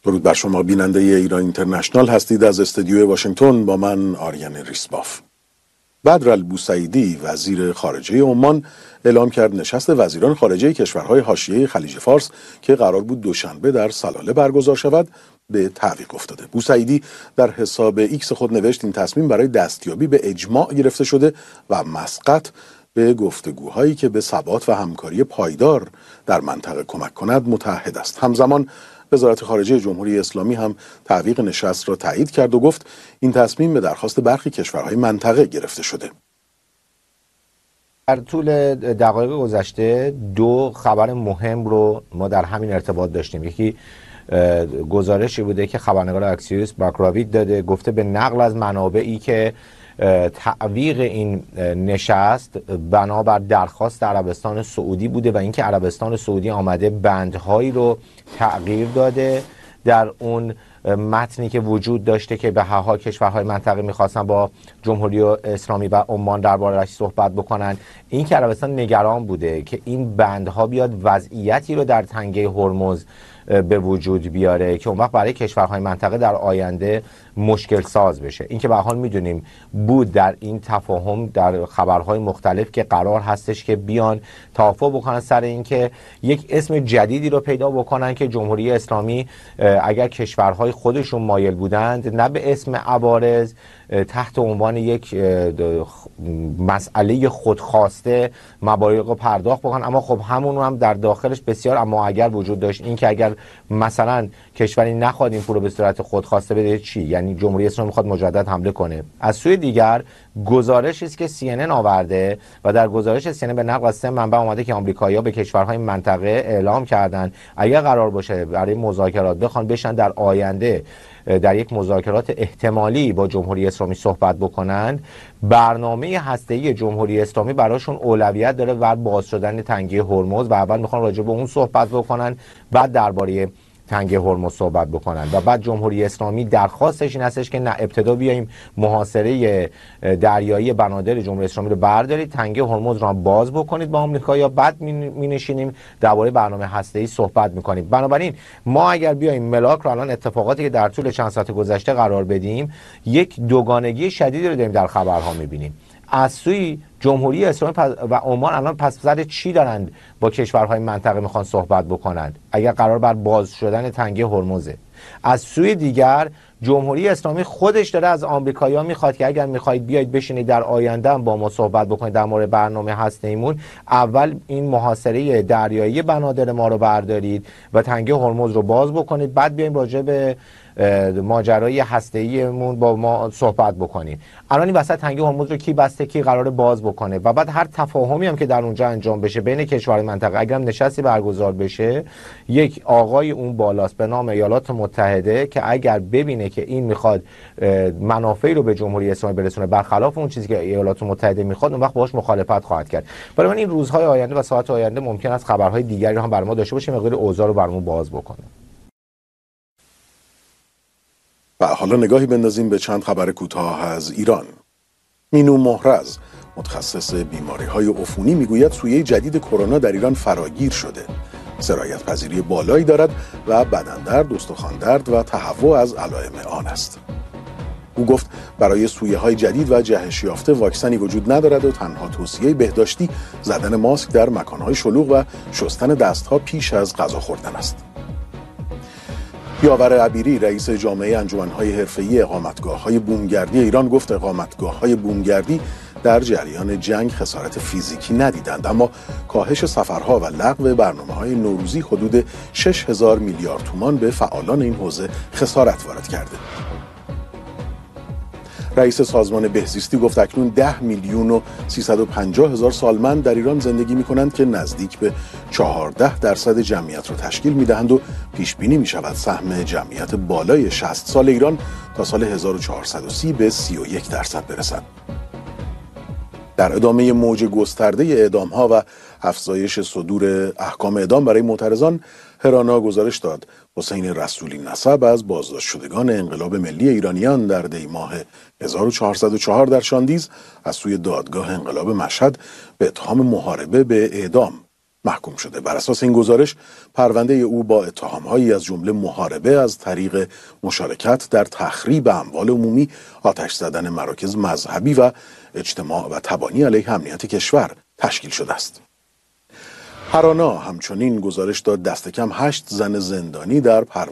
درود بر شما بیننده ایران اینترنشنال هستید. از استودیو واشنگتن با من آریان ریسباف. بدر البوسعیدی وزیر خارجه عمان اعلام کرد نشست وزیران خارجه کشورهای حاشیه خلیج فارس که قرار بود دوشنبه در سلاله برگزار شود به تعویق افتاده. بوسعیدی در حساب ایکس خود نوشت این تصمیم برای دستیابی به اجماع گرفته شده و مسقط به گفتگوهایی که به ثبات و همکاری پایدار در منطقه کمک کند متعهد است. همزمان وزارت خارجه جمهوری اسلامی هم تعویق نشست را تایید کرد و گفت این تصمیم به درخواست برخی کشورهای منطقه گرفته شده. در طول دقایق گذشته دو خبر مهم رو ما در همین ارتباط داشتیم. یکی گزارشی بوده که خبرنگار اکسیوس باکراویت داده، گفته به نقل از منابعی که تعویق این نشست بنابر درخواست عربستان سعودی بوده و اینکه عربستان سعودی آمده بندهایی رو تغییر داده در اون متنی که وجود داشته که به هر حال کشورهای منطقه میخواستن با جمهوری اسلامی و عمان درباره‌اش صحبت بکنن. این که عربستان نگران بوده که این بندها بیاد وضعیتی رو در تنگه هرمز به وجود بیاره که اون وقت برای کشورهای منطقه در آینده مشکل ساز بشه. این که به هر حال میدونیم بود در این تفاهم در خبرهای مختلف که قرار هستش که بیان توافق بکنن سر این که یک اسم جدیدی رو پیدا بکنن که جمهوری اسلامی اگر کشورهای خودشون مایل بودند نه به اسم عوارض تحت عنوان یک مسئله خودخواسته مبالغ رو پرداخت بکنن، اما خب همون هم در داخلش بسیار اما اگر وجود داشت. این که اگر مثلا کشوری نخواد این پول رو به صورت خودخواسته بده چی؟ یعنی جمهوری اسلامی میخواد مجدد حمله کنه. از سوی دیگر گزارشی است که CNN آورده و در گزارش CNN به نقل از 3 منبع اومده که آمریکایی‌ها به کشورهای منطقه اعلام کردن اگر قرار باشه برای مذاکرات بخوان بشن در آینده در یک مذاکرات احتمالی با جمهوری اسلامی صحبت بکنند، برنامه هسته‌ای جمهوری اسلامی براشون اولویت داره و باز شدن تنگه هرمز و اول میخوان راجع به اون صحبت بکنن، بعد درباره تنگه هرمز صحبت بکنن و بعد جمهوری اسلامی درخواستش این هستش که نه ابتدا بیایم محاصره دریایی بنادر جمهوری اسلامی رو بردارید، تنگه هرمز رو هم باز بکنید با آمریکا یا بعد می‌نشینیم درباره برنامه هسته‌ای صحبت می‌کنیم. بنابراین ما اگر بیایم ملاک رو الان اتفاقاتی که در طول چند ساعت گذشته قرار بدیم، یک دوگانگی شدیدی رو داریم در خبرها می‌بینیم. از سوی جمهوری اسلامی و عمان الان پس سر چی دارند با کشورهای منطقه میخوان صحبت بکنند اگر قرار بر باز شدن تنگه هرمزه؟ از سوی دیگر جمهوری اسلامی خودش داره از آمریکایی‌ها میخواد که اگر میخواید بیاید بشینید در آینده هم با ما صحبت بکنید در مورد برنامه هسته‌ایمون، اول این محاصره دریایی بنادر ما رو بردارید و تنگه هرمز رو باز بکنید، بعد بیایم راجع به ماجرای هسته‌ایمون با ما صحبت بکنیم. الان این وسط تنگه هرمز رو کی بسته، کی قراره باز بکنه و بعد هر تفاهمی هم که در اونجا انجام بشه بین کشورهای منطقه اگرم نشستی برگزار بشه، یک آقای اون بالاست به نام ایالات متحده که اگر ببینه که این میخواد منافعی رو به جمهوری اسلامی برسونه برخلاف اون چیزی که ایالات متحده میخواد، اون وقت باهاش مخالفت خواهد کرد. برای من این روزهای آینده و ساعات آینده ممکن است خبرهای دیگری رو هم برام داشته باشه، مقدار اوضاع رو برامون باز بکنه. و حالا نگاهی بندازیم به چند خبر کوتاه از ایران. مینو مهرز متخصص بیماری‌های عفونی میگوید سویه جدید کرونا در ایران فراگیر شده. سرایت پذیری بالایی دارد و بدن درد، استخوان درد و تهوع از علائم آن است. او گفت برای سویه‌های جدید و جهش یافته واکسنی وجود ندارد و تنها توصیه بهداشتی زدن ماسک در مکان‌های شلوغ و شستن دست‌ها پیش از غذا خوردن است. یاور عبیری رئیس جامعه انجمن‌های حرفه‌ای اقامتگاه‌های بومگردی ایران گفت اقامتگاه‌های بومگردی در جریان جنگ خسارت فیزیکی ندیدند، اما کاهش سفرها و لغو برنامه‌های نوروزی حدود 6000 میلیارد تومان به فعالان این حوزه خسارت وارد کرده. رئیس سازمان بهزیستی گفت اکنون 10,350,000 سالمند در ایران زندگی می‌کنند که نزدیک به 14% جمعیت را تشکیل می‌دهند و پیش بینی می‌شود سهم جمعیت بالای 60 سال ایران تا سال 1430 به 31% برسد. در ادامه موج گسترده اعدام‌ها و افزایش صدور احکام اعدام برای معترضان، هرانا گزارش داد حسین رسولی نسب از بازداشت شدگان انقلاب ملی ایرانیان در دی ماه 1404 در شاندیز از سوی دادگاه انقلاب مشهد به اتهام محاربه به اعدام محکوم شده. بر اساس این گزارش پرونده او با اتهام‌هایی از جمله محاربه از طریق مشارکت در تخریب اموال عمومی، آتش زدن مراکز مذهبی و اجتماع و تبانی علیه امنیت کشور تشکیل شده است. هرانا همچنین گزارش داد دست کم 8 زن زندانی در